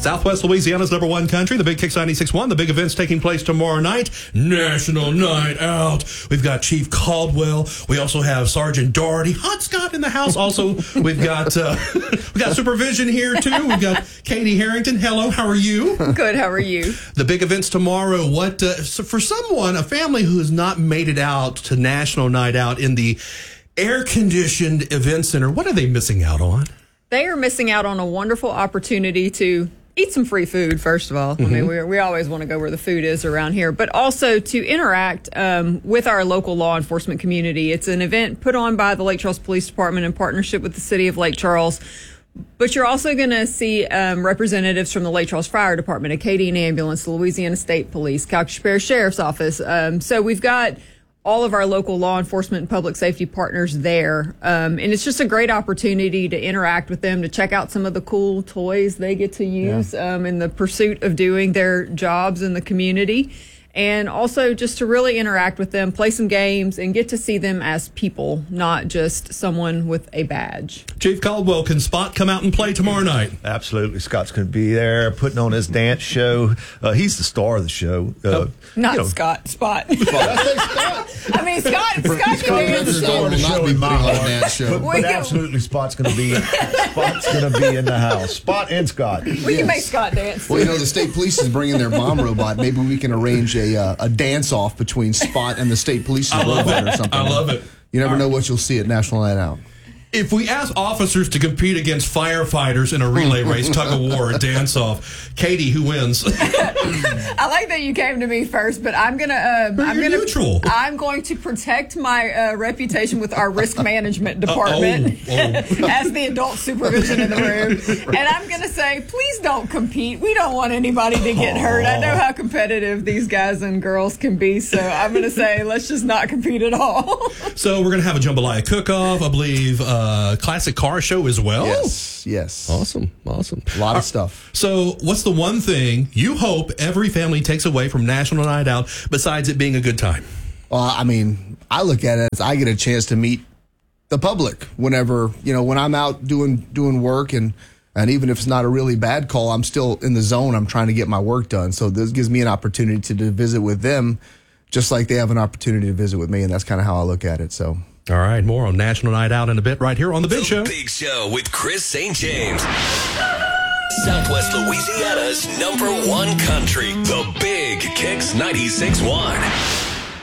Southwest Louisiana's #1 country, the Big Kicks 96.1. The big event's taking place tomorrow night. National Night Out. We've got Chief Caldwell. We also have Sergeant Doherty. Hot Scott in the house. Also, we've got supervision here, too. We've got Katie Harrington. Hello, how are you? Good, how are you? The big event's tomorrow. So for someone, a family who has not made it out to National Night Out in the air-conditioned event center, what are they missing out on? They are missing out on a wonderful opportunity to eat some free food, first of all. I mean, we always want to go where the food is around here, but also to interact with our local law enforcement community. It's an event put on by the Lake Charles Police Department in partnership with the city of Lake Charles. But you're also going to see representatives from the Lake Charles Fire Department, Acadian Ambulance, the Louisiana State Police, Calcasieu Parish Sheriff's Office. So we've got all of our local law enforcement and public safety partners there. And it's just a great opportunity to interact with them, to check out some of the cool toys they get to use in the pursuit of doing their jobs in the community. And also just to really interact with them, play some games, and get to see them as people, not just someone with a badge. Chief Caldwell, can Spot come out and play tomorrow night? Absolutely. Scott's going to be there putting on his dance show. He's the star of the show. Scott, Spot. Scott. I mean, Scott can dance. Star of the show in my dance show. But absolutely, Spot's going to be in the house. Spot and Scott. We can make Scott dance. Well, the state police is bringing their bomb robot. Maybe we can arrange a dance-off between Spot and the state police robot or something. I love it. You never know what you'll see at National Night Out. If we ask officers to compete against firefighters in a relay race, tug of war, a dance-off, Katie, who wins? I like that you came to me first, but I'm gonna neutral. I'm going to protect my reputation with our risk management department as the adult supervision in the room, and I'm gonna say, please don't compete. We don't want anybody to get hurt. I know how competitive these guys and girls can be, so I'm gonna say let's just not compete at all. So we're gonna have a jambalaya cook-off, I believe. Classic car show as well? Yes. Awesome. A lot of stuff. So what's the one thing you hope every family takes away from National Night Out besides it being a good time? Well, I mean, I look at it as I get a chance to meet the public whenever, when I'm out doing work and even if it's not a really bad call, I'm still in the zone. I'm trying to get my work done. So this gives me an opportunity to visit with them just like they have an opportunity to visit with me. And that's kind of how I look at it. So. All right, more on National Night Out in a bit right here on The Big Show. The Big Show with Chris St. James. Southwest Louisiana's #1 country. The Big Kicks 96.1.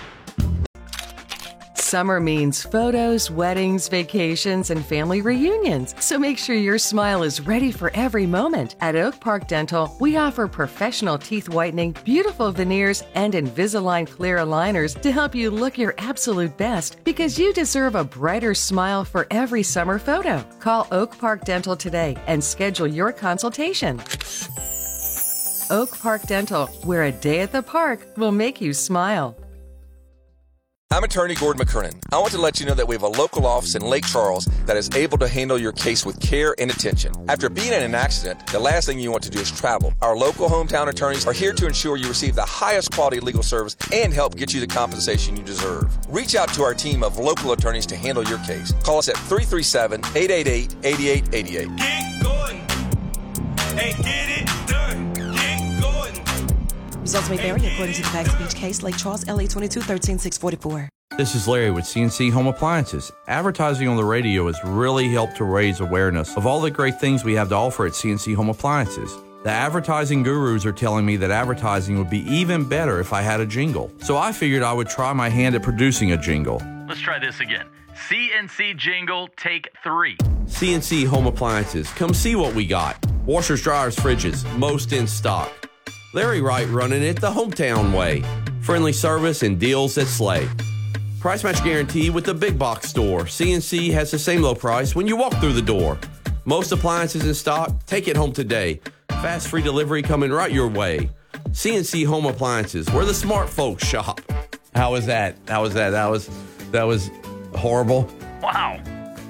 Summer means photos, weddings, vacations, and family reunions. So make sure your smile is ready for every moment. At Oak Park Dental, we offer professional teeth whitening, beautiful veneers, and Invisalign clear aligners to help you look your absolute best, because you deserve a brighter smile for every summer photo. Call Oak Park Dental today and schedule your consultation. Oak Park Dental, where a day at the park will make you smile. I'm attorney Gordon McKernan. I want to let you know that we have a local office in Lake Charles that is able to handle your case with care and attention. After being in an accident, the last thing you want to do is travel. Our local hometown attorneys are here to ensure you receive the highest quality legal service and help get you the compensation you deserve. Reach out to our team of local attorneys to handle your case. Call us at 337-888-8888. Get going and get it done. Get going. Results may vary according to the facts of each case. Lake Charles, LA 22-13-644. This is Larry with CNC Home Appliances. Advertising on the radio has really helped to raise awareness of all the great things we have to offer at CNC Home Appliances. The advertising gurus are telling me that advertising would be even better if I had a jingle. So I figured I would try my hand at producing a jingle. Let's try this again. CNC jingle, take 3. CNC Home Appliances. Come see what we got. Washers, dryers, fridges, most in stock. Larry Wright running it the hometown way. Friendly service and deals that slay. Price match guarantee with the big box store. CNC has the same low price when you walk through the door. Most appliances in stock, take it home today. Fast free delivery coming right your way. CNC Home Appliances, where the smart folks shop. How was that? That was horrible. Wow.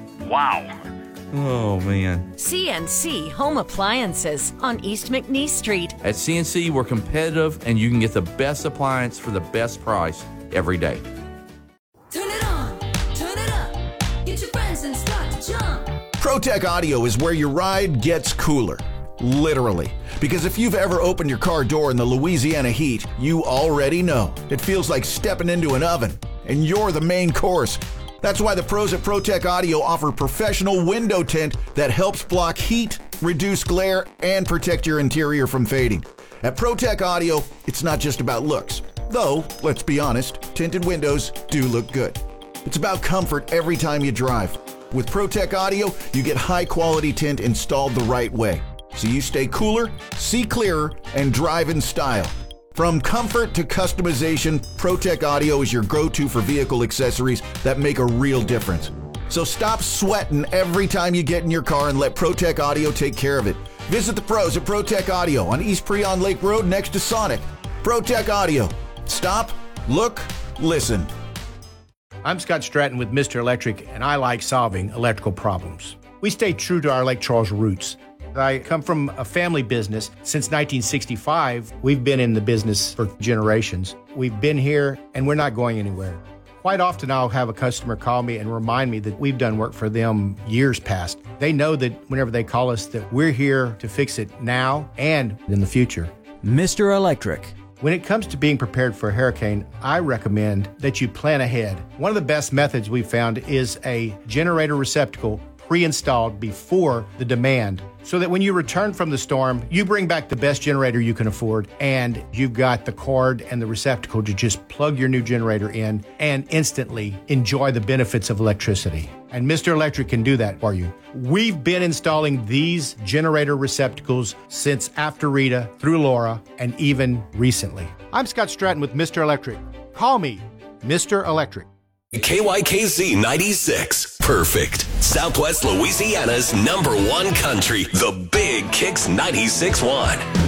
Oh, man. CNC Home Appliances on East McNeese Street. At CNC, we're competitive, and you can get the best appliance for the best price every day. Turn it on, turn it up, get your friends and start to jump. ProTech Audio is where your ride gets cooler. Literally. Because if you've ever opened your car door in the Louisiana heat, you already know. It feels like stepping into an oven, and you're the main course. That's why the pros at ProTech Audio offer professional window tint that helps block heat, reduce glare, and protect your interior from fading. At ProTech Audio, it's not just about looks. Though, let's be honest, tinted windows do look good. It's about comfort every time you drive. With ProTech Audio, you get high-quality tint installed the right way, so you stay cooler, see clearer, and drive in style. From comfort to customization, ProTech Audio is your go-to for vehicle accessories that make a real difference. So stop sweating every time you get in your car and let ProTech Audio take care of it. Visit the pros at ProTech Audio on East Preon Lake Road next to Sonic. ProTech Audio. Stop, look, listen. I'm Scott Stratton with Mr. Electric, and I like solving electrical problems. We stay true to our Lake Charles roots. I come from a family business. Since 1965, we've been in the business for generations. We've been here, and we're not going anywhere. Quite often, I'll have a customer call me and remind me that we've done work for them years past. They know that whenever they call us that we're here to fix it now and in the future. Mr. Electric. When it comes to being prepared for a hurricane, I recommend that you plan ahead. One of the best methods we've found is a generator receptacle pre-installed before the demand, so that when you return from the storm, you bring back the best generator you can afford, and you've got the cord and the receptacle to just plug your new generator in and instantly enjoy the benefits of electricity. And Mr. Electric can do that for you. We've been installing these generator receptacles since after Rita, through Laura, and even recently. I'm Scott Stratton with Mr. Electric. Call me Mr. Electric. KYKZ 96. Perfect. Southwest Louisiana's #1 country. The Big Kicks 96.1.